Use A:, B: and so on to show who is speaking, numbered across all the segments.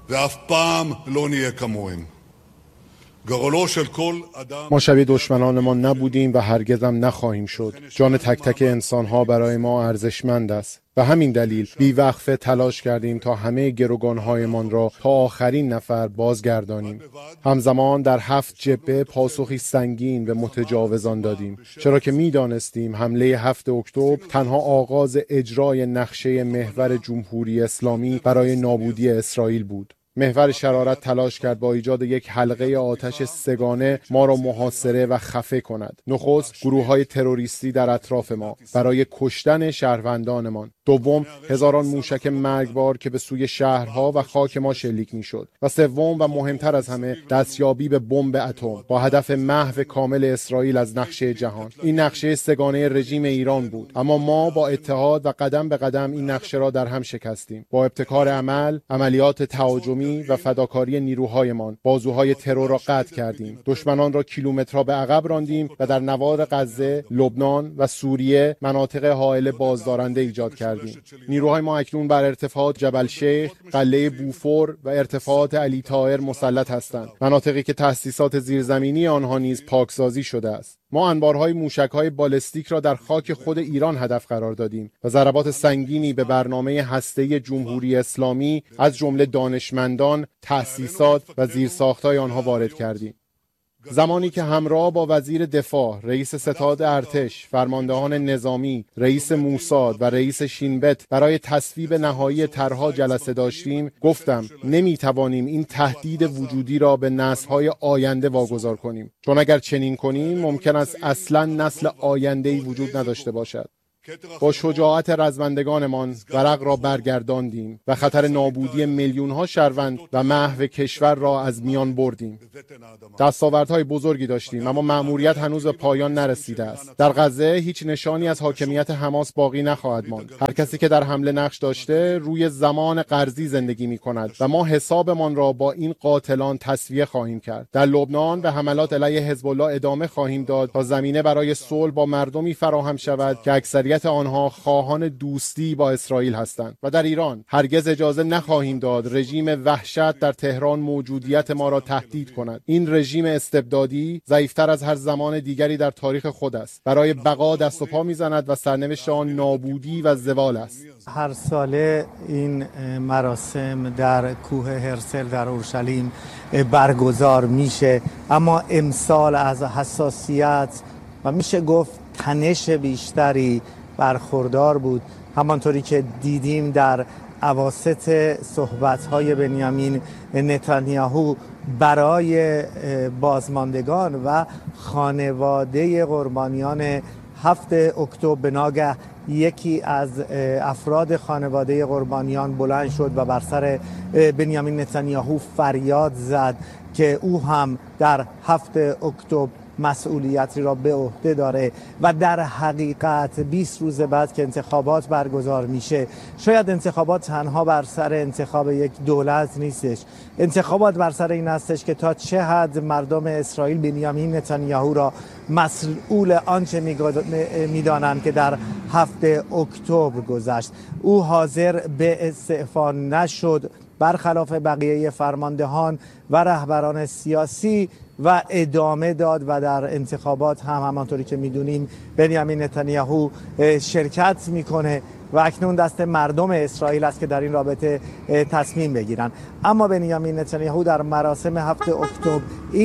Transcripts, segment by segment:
A: ואף פעם לא נהיה כמוהם. גורלו של כל אדם.
B: ما شبیه دشمنانمان نبودیم و هرگز هم نخواهیم شد. جان تک تک انسان‌ها برای ما ارزشمند است. به همین دلیل بی‌وقفه تلاش کردیم تا همه گروگان‌هایمان را تا آخرین نفر بازگردانیم. همزمان در 7 جبهه پاسخی سنگین به متجاوزان دادیم، چرا که می‌دانستیم حمله 7 اکتبر تنها آغاز اجرای نقشه محور جمهوری اسلامی برای نابودی اسرائیل بود. محور شرارت تلاش کرد با ایجاد یک حلقه آتش سگانه ما را محاصره و خفه کند. نخست گروه‌های تروریستی در اطراف ما برای کشتن شهروندانمان. دوم هزاران موشک مرگبار که به سوی شهرها و خاک ما شلیک می‌شد. و سوم و مهمتر از همه دستیابی به بمب اتم با هدف محو کامل اسرائیل از نقشه جهان. این نقشه سگانه رژیم ایران بود، اما ما با اتحاد و قدم به قدم این نقشه را در هم شکستیم. با ابتکار عمل، عملیات تهاجمی و فداکاری نیروهایمان بازوهای ترور را قطع کردیم. دشمنان را کیلومترها به عقب راندیم و در نوار غزه، لبنان و سوریه مناطق حائل بازدارنده ایجاد کردیم. نیروهای ما اکنون بر ارتفاعات جبل شیخ، قلعه بوفور و ارتفاعات علی طاهر مسلط هستند، مناطقی که تأسیسات زیرزمینی آنها نیز پاکسازی شده است. ما انبارهای موشک‌های بالستیک را در خاک خود ایران هدف قرار دادیم و ضربات سنگینی به برنامه هسته‌ای جمهوری اسلامی از جمله دانشمندان، تأسیسات و زیرساخت‌های آنها وارد کردیم. زمانی که همراه با وزیر دفاع، رئیس ستاد ارتش، فرماندهان نظامی، رئیس موساد و رئیس شینبت برای تصویب نهایی طرح‌ها جلسه داشتیم، گفتم نمی‌توانیم این تهدید وجودی را به نسل‌های آینده واگذار کنیم، چون اگر چنین کنیم ممکن است اصلاً نسل آینده‌ای وجود نداشته باشد. با شجاعت رزمندگانمان ورق را برگرداندیم و خطر نابودی میلیون‌ها شهروند و محو کشور را از میان بردیم. دستاوردهای بزرگی داشتیم، اما مأموریت هنوز به پایان نرسیده است. در غزه هیچ نشانی از حاکمیت حماس باقی نخواهد ماند. هر کسی که در حمله نقش داشته روی زمان قرضی زندگی می‌کند و ما حسابمان را با این قاتلان تسویه خواهیم کرد. در لبنان به حملات علیه حزب الله ادامه خواهیم داد تا زمینه برای صلح با مردمی فراهم شود که اکثریت آنها خواهان دوستی با اسرائیل هستند. و در ایران هرگز اجازه نخواهیم داد رژیم وحشت در تهران موجودیت ما را تهدید کند. این رژیم استبدادی ضعیفتر از هر زمان دیگری در تاریخ خود است. برای بقا دست و پا میزند و سرنوشت آن نابودی و زوال است.
C: هر ساله این مراسم در کوه هرسل در اورشلیم برگزار میشه، اما امسال از حساسیت و میشه گفت تنش بیشتری برخوردار بود. همانطوری که دیدیم در اواسط صحبت‌های بنیامین نتانیاهو برای بازماندگان و خانواده قربانیان 7 اکتبر به ناگه یکی از افراد خانواده قربانیان بلند شد و بر سر بنیامین نتانیاهو فریاد زد که او هم در 7 اکتبر مسئولیتی را به عهده داره و در حقیقت 20 روز بعد که انتخابات برگزار میشه، شاید انتخابات تنها بر سر انتخاب یک دولت نیستش. انتخابات بر سر این هستش که تا چه حد مردم اسرائیل بنیامین نتانیاهو را مسئول آنچه میدانند که در 7 اکتبر گذشت. او حاضر به استعفا نشد، برخلاف بقیه فرماندهان و رهبران سیاسی، و ادامه داد و در انتخابات هم همانطوری که میدونیم بنیامین نتانیاهو شرکت میکنه و اکنون دست مردم اسرائیل است که در این رابطه تصمیم بگیرن. اما بنیامین نتانیاهو در مراسم 7 اکتبر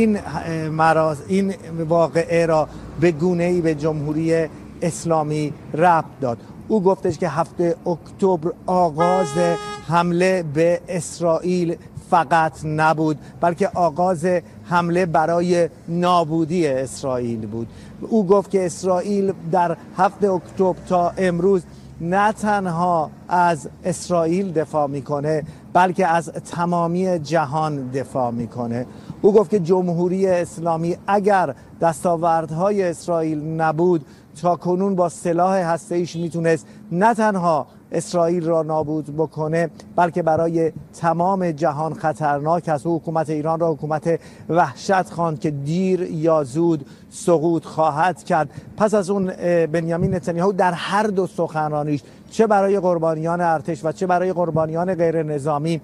C: این واقعه را به گونه‌ای به جمهوری اسلامی ربط داد. او گفتش که 7 اکتبر آغاز حمله به اسرائیل فقط نبود، بلکه آغاز حمله برای نابودی اسرائیل بود. او گفت که اسرائیل در 7 اکتبر تا امروز نه تنها از اسرائیل دفاع میکنه، بلکه از تمامی جهان دفاع میکنه. او گفت که جمهوری اسلامی اگر دستاوردهای اسرائیل نبود، تا کنون با سلاح هسته‌ایش میتونست نه تنها اسرائیل را نابود بکنه، بلکه برای تمام جهان خطرناک است. حکومت ایران را حکومت وحشت خواند که دیر یا زود سقوط خواهد کرد. پس از اون بنیامین نتانیاهو در هر دو سخنرانیش، چه برای قربانیان ارتش و چه برای قربانیان غیر نظامی،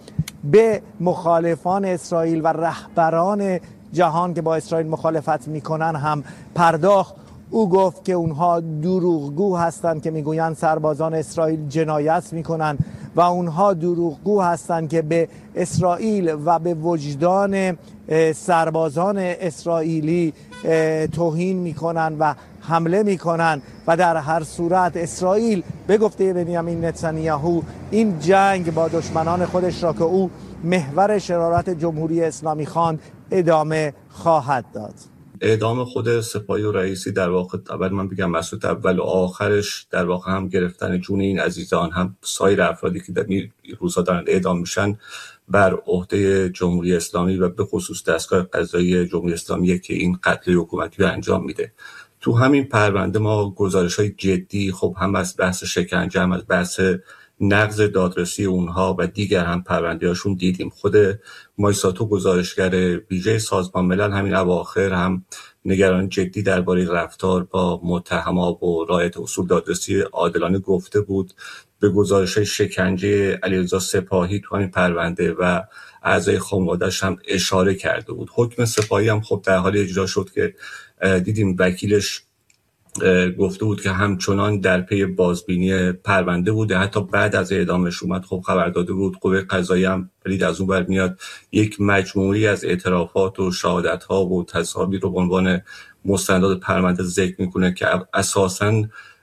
C: به مخالفان اسرائیل و رهبران جهان که با اسرائیل مخالفت میکنن هم پرداخت. او گفت که اونها دروغگو هستند که میگویند سربازان اسرائیل جنایت میکنن و اونها دروغگو هستند که به اسرائیل و به وجدان سربازان اسرائیلی توهین میکنن و حمله میکنن و در هر صورت اسرائیل به گفته بنیامین نتانیاهو این جنگ با دشمنان خودش را که او محور شرارت جمهوری اسلامی خواند ادامه خواهد داد.
D: اعدام خود سپاهی و رئیسی در واقع اول من بگم مسعود اول و آخرش در واقع هم گرفتن جون این عزیزان هم سایر افرادی که در روزها دارن اعدام میشن بر عهده جمهوری اسلامی و به خصوص دستگاه قضایی جمهوری اسلامی که این قتل حکومتی رو انجام میده. تو همین پرونده ما گزارش‌های جدی خب هم از بحث شکنجه هم از بحث نقض دادرسی اونها و دیگر هم پرونده‌هاشون دیدیم. خود مایساتو گزارشگر ویژه سازمان ملل همین اواخر هم نگران جدی درباره رفتار با متهما و رعایت اصول دادرسی عادلانه گفته بود. به گزارش‌های شکنجه علیرضا سپاهی تو همین پرونده و اعضای خانواده‌اش هم اشاره کرده بود. حکم سپاهی هم خب در حال اجرا شد که دیدیم وکیلش گفته بود که همچنان در پی بازبینی پرونده بوده، حتی بعد از اعدامش اومد خب خبر داده بود. قوه قضاییه هم از اون بر میاد یک مجموعی از اعترافات و شهادت‌ها و تظاهراتی رو به عنوان مستندات پرونده ذکر میکنه که اساساً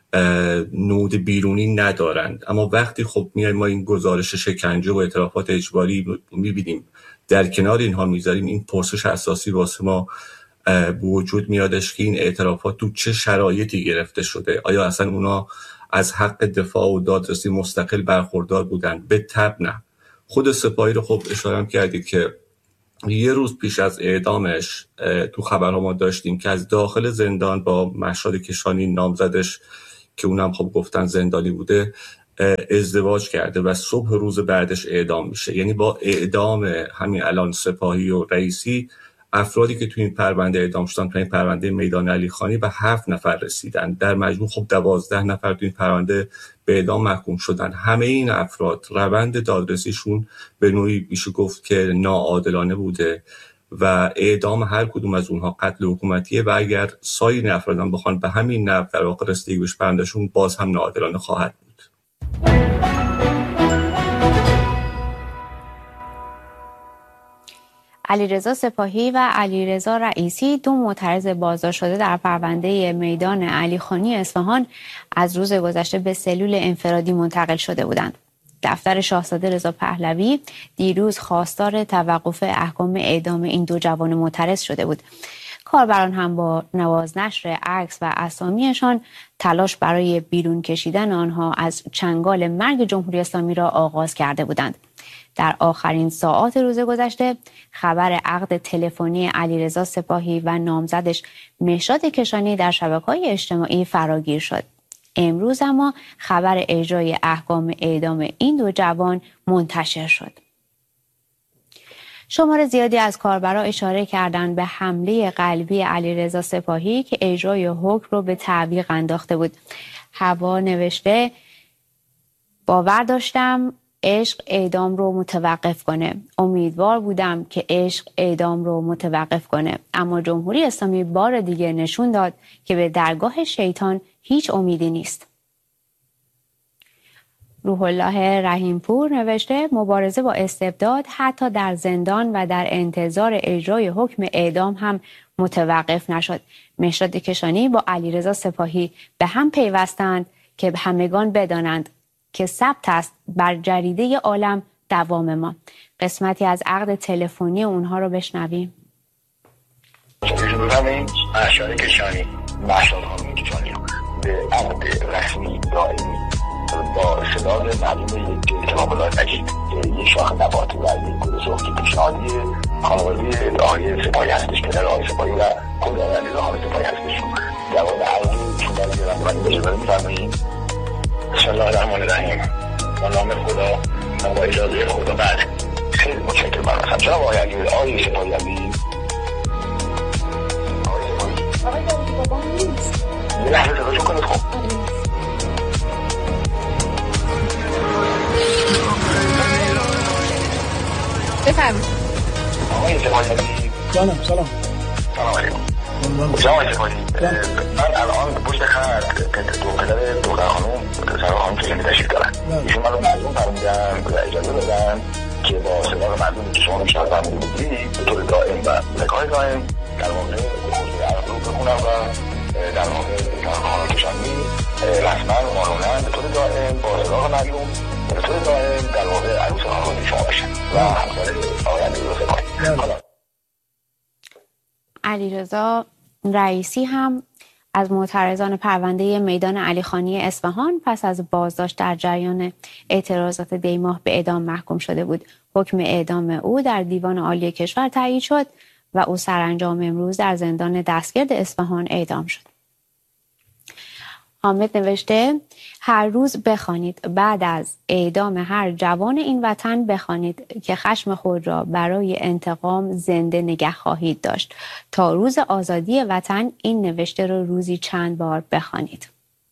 D: نود بیرونی ندارند. اما وقتی خب میایم ما این گزارش شکنجه و اعترافات اجباری میبینیم در کنار اینها میذاریم، این پرسش اساسی واسه ما به وجود میادش که این اعترافات تو چه شرایطی گرفته شده. آیا اصلا اونا از حق دفاع و دادرسی مستقل برخوردار بودن؟ به طبع نه. خود سپاهی رو خب اشاره کردید که یه روز پیش از اعدامش تو خبرها ما داشتیم که از داخل زندان با مهشاد کشانی نامزدش که اونم خب گفتن زندانی بوده ازدواج کرده و صبح روز بعدش اعدام میشه. یعنی با اعدام همین الان سپاهی و رئیسی افرادی که تو این پرونده اعدام شدن تو این پرونده میدان علی خانی به 7 نفر رسیدن. در مجموع خب 12 نفر تو این پرونده به اعدام محکوم شدن. همه این افراد روند دادرسیشون به نوعی میشه گفت که ناعادلانه بوده و اعدام هر کدوم از اونها قتل حکومتیه و اگر سایر افرادان بخوان به همین نحو در واقع رسیدگی بهش پروندهشون باز هم ناعادلانه خواهد بود.
E: علیرضا سپاهی و علیرضا رئیسی دو معترض بازداشت شده در پرونده میدان علی خانی اصفهان از روز گذشته به سلول انفرادی منتقل شده بودند. دفتر شاهزاده رضا پهلوی دیروز خواستار توقف احکام اعدام این دو جوان معترض شده بود. کاربران هم با نوازنشر عکس و اسامیشان تلاش برای بیرون کشیدن آنها از چنگال مرگ جمهوری اسلامی را آغاز کرده بودند. در آخرین ساعات روز گذشته خبر عقد تلفنی علیرضا سپاهی و نامزدش مهشاد کشانی در شبکه‌های اجتماعی فراگیر شد. امروز اما خبر اجرای احکام اعدام این دو جوان منتشر شد. شمار زیادی از کاربران اشاره کردند به حمله قلبی علیرضا سپاهی که اجرای حکم رو به تعویق انداخته بود. هوا نوشته باور داشتم عشق اعدام رو متوقف کنه. امیدوار بودم که عشق اعدام رو متوقف کنه. اما جمهوری اسلامی بار دیگه نشون داد که به درگاه شیطان هیچ امیدی نیست. روح الله رحیمپور نوشته مبارزه با استبداد حتی در زندان و در انتظار اجرای حکم اعدام هم متوقف نشد. مهشاد کشانی با علیرضا سپاهی به هم پیوستند که همگان بدانند که ثبت است بر جریده عالم دوام ما. قسمتی از عقد تلفنی اونها رو بشنویم.
F: مهشاد کشانی به عقد رسمی دائمی با استدلال معلوم یک تقابلات عجیب یک شاخ نبات و یک گل سرخ پیشنهادی خانواده آقای سپاهی هستش، پدر آقای سپاهی و خداوند آقای سپاهی هستش. در واقع عقدشون در زیرم من بجربه می‌فرماییم. بسم الله الرحمن الرحیم. با نام خدا و با اجازه خدا. بعد خیلی متشکرم من هستم. چرا آقای علی آقای سپاهی علی بابا نیست یه لحظه توجه کنید. خب
G: بفرمایید.
F: آقای سپاهی
H: جانم سلام.
F: سلام علیکم. جناب سپاهی من الان پشت خط دو پدر دختر خانم پسر خانم تو زنده تشریف دارن. ایشون من رو مردم فرمودن و اجازه دادن که با صداق مردم که شما بیشتر فرموده بودی به طور دائم و لکای دائم در واقع حضور عرب رو بخونم و در واقع خانم کشانی رسما قانونا به طور دائم با صداق معلوم به طور دائم در واقع عروس خانواده شما بشن و همسر آقای علیرضا سپاهی.
E: علیرضا رئیسی هم از معترضان پرونده میدان علیخانی اصفهان پس از بازداشت در جریان اعتراضات دیماه به اعدام محکوم شده بود. حکم اعدام او در دیوان عالی کشور تایید شد و او سرانجام امروز در زندان دستگرد اصفهان اعدام شد. حامد نوشته هر روز بخوانید، بعد از اعدام هر جوان این وطن بخوانید که خشم خود را برای انتقام زنده نگه خواهید داشت. تا روز آزادی وطن این نوشته را روزی چند بار بخوانید.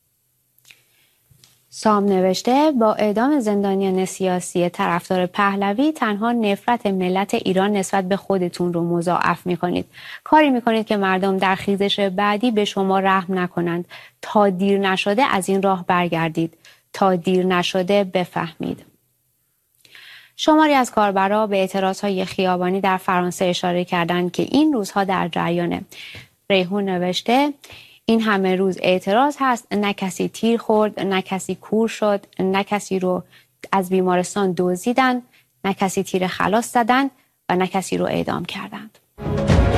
E: سام نوشته با اعدام زندانیان سیاسی طرفدار پهلوی تنها نفرت ملت ایران نسبت به خودتون رو مضاعف میکنید. کاری میکنید که مردم در خیزش بعدی به شما رحم نکنند. تا دیر نشده از این راه برگردید. تا دیر نشده بفهمید. شماری از کاربرا به اعتراضهای خیابانی در فرانسه اشاره کردند که این روزها در جریانه. ریحون نوشته این همه روز اعتراض هست، نه کسی تیر خورد، نه کسی کور شد، نه کسی رو از بیمارستان دزدیدن، نه کسی تیر خلاص زدن و نه کسی رو اعدام کردند.